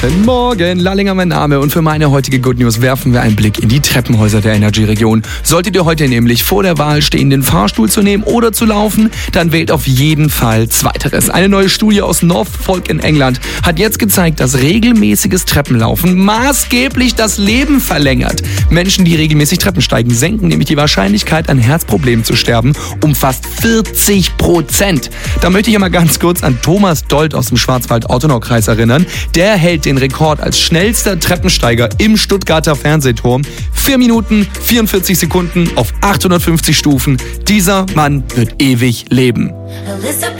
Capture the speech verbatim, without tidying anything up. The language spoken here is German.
Guten Morgen, Lallinger mein Name und für meine heutige Good News werfen wir einen Blick in die Treppenhäuser der Energy-Region. Solltet ihr heute nämlich vor der Wahl stehen, den Fahrstuhl zu nehmen oder zu laufen, dann wählt auf jeden Fall Zweiteres. Eine neue Studie aus Norfolk in England hat jetzt gezeigt, dass regelmäßiges Treppenlaufen maßgeblich das Leben verlängert. Menschen, die regelmäßig Treppen steigen, senken nämlich die Wahrscheinlichkeit, an Herzproblemen zu sterben, um fast vierzig Prozent. Da möchte ich einmal ganz kurz an Thomas Dold aus dem Schwarzwald-Autonau-Kreis erinnern. Der hält den Rekord als schnellster Treppensteiger im Stuttgarter Fernsehturm. vier Minuten, vierundvierzig Sekunden auf achthundertfünfzig Stufen. Dieser Mann wird ewig leben.